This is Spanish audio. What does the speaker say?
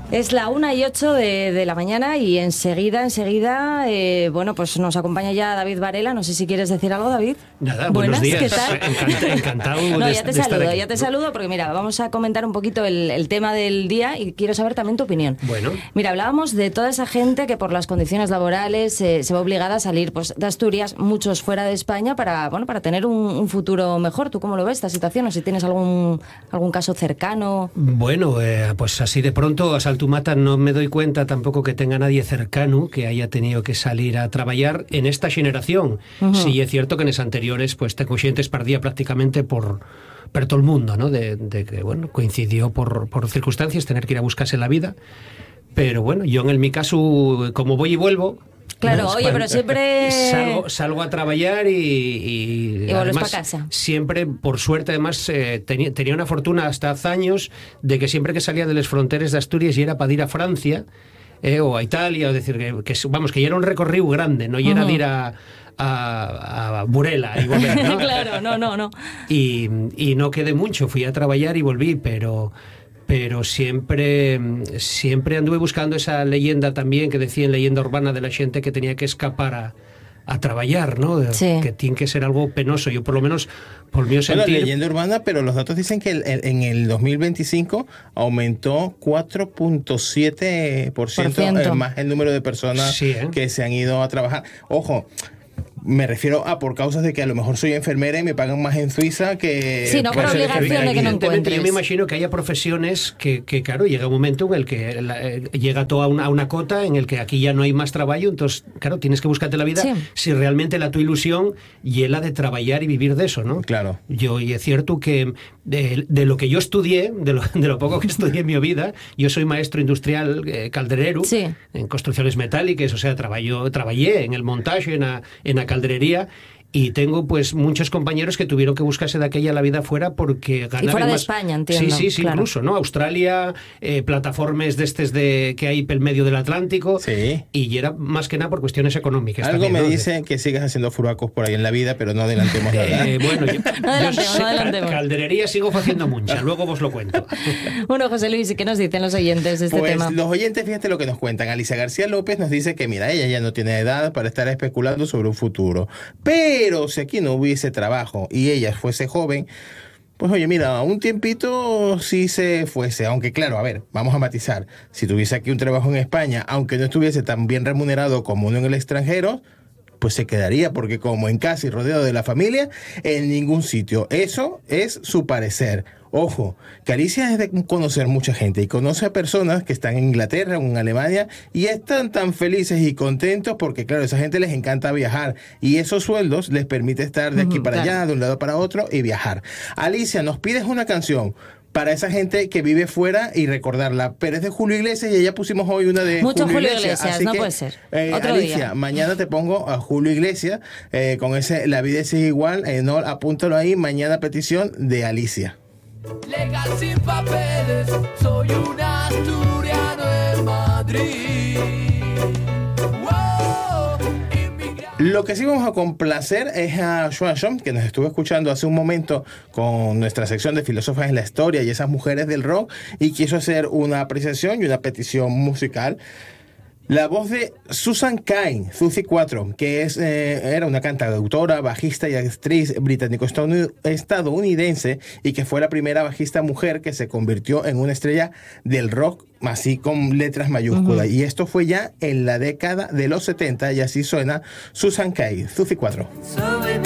Es la 1:08 de la mañana y enseguida, bueno, pues nos acompaña ya David Varela. No sé si quieres decir algo, David. Nada, buenas buenos días. ¿Qué tal? Encantado no, de ya te estar saludo, aquí. ya te saludo porque mira, vamos a comentar un poquito el tema del día y quiero saber también tu opinión. Bueno. Mira, hablábamos de toda esa gente que por las condiciones laborales se ve obligada a salir pues, de Asturias, muchos fuera de España para tener un futuro mejor. ¿Tú cómo lo ves esta situación? O si tienes algún caso cercano. Bueno, pues así de pronto a salto mata no me doy cuenta tampoco que tenga nadie cercano que haya tenido que salir a traballar en esta xeneración. Sí, es cierto que en las anteriores pues tengo xentes perdía prácticamente por todo el mundo, ¿no? De que, bueno, coincidió por circunstancias tener que ir a buscarse la vida. Pero bueno, yo en mi caso, como voy y vuelvo... Claro, no, oye, pero siempre... Salgo a trabajar y vuelves además, para casa. Siempre, por suerte, además, tenía una fortuna hasta hace años de que siempre que salía de las fronteras de Asturias y era para ir a Francia o a Italia, o decir que ya era un recorrido grande, no era de ir a Burela y volver, ¿no? Claro, no. Y no quedé mucho, fui a trabajar y volví, pero siempre anduve buscando esa leyenda también que decían, leyenda urbana de la gente que tenía que escapar a trabajar, ¿no? Sí. Que tiene que ser algo penoso. Yo por lo menos, por mi sentir... Bueno, leyenda urbana, pero los datos dicen que en el 2025 aumentó 4.7% más el número de personas que se han ido a trabajar. Ojo, me refiero a por causas de que a lo mejor soy enfermera y me pagan más en Suiza que... Sí, no por obligación de que no encuentres. Yo me imagino que haya profesiones que claro, llega un momento en el que llega toda una cota en el que aquí ya no hay más trabajo, entonces, claro, tienes que buscarte la vida si realmente tu ilusión y la de trabajar y vivir de eso, ¿no? Claro. Y es cierto que de lo que yo estudié, de lo poco que estudié en mi vida, yo soy maestro industrial calderero en construcciones metálicas, o sea, trabajé en el montaje, en la calderería, y tengo pues muchos compañeros que tuvieron que buscarse de aquella la vida fuera porque ganaban y fuera de más. España, entiendo. Sí, claro. Incluso, ¿no? Australia, plataformas que hay pel medio del Atlántico, y era más que nada por cuestiones económicas. Algo también, me ¿no? dice que sigas haciendo furacos por ahí en la vida, pero no adelantemos nada. Bueno, yo adelantemos. calderería sigo haciendo mucha, luego vos lo cuento. Bueno, José Luis, ¿y qué nos dicen los oyentes de este tema? Los oyentes, fíjate lo que nos cuentan. Alicia García López nos dice que, mira, ella ya no tiene edad para estar especulando sobre un futuro. Pero si aquí no hubiese trabajo y ella fuese joven, pues oye, mira, un tiempito sí se fuese. Aunque claro, a ver, vamos a matizar. Si tuviese aquí un trabajo en España, aunque no estuviese tan bien remunerado como uno en el extranjero, pues se quedaría, porque como en casa y rodeado de la familia, en ningún sitio. Eso es su parecer. Ojo, que Alicia es de conocer mucha gente y conoce a personas que están en Inglaterra o en Alemania y están tan felices y contentos porque, claro, a esa gente les encanta viajar y esos sueldos les permite estar de aquí para allá, de un lado para otro y viajar. Alicia, nos pides una canción para esa gente que vive fuera y recordarla, pero es de Julio Iglesias y ya pusimos hoy una de Julio Iglesias. Así no que, puede ser. Otro Alicia, día. Mañana te pongo a Julio Iglesias con ese La vida es igual, no, apúntalo ahí, mañana petición de Alicia. Legal sin papeles, soy un asturiano en Madrid. Lo que sí vamos a complacer es a Joan Shom, que nos estuvo escuchando hace un momento con nuestra sección de Filósofas en la Historia y esas mujeres del rock, y quiso hacer una apreciación y una petición musical. La voz de Susan Cain, Suzy 4, que era una cantautora, bajista y actriz británico-estadounidense y que fue la primera bajista mujer que se convirtió en una estrella del rock, así con letras mayúsculas. Y esto fue ya en la década de los 70 y así suena Susan Cain, Suzy 4.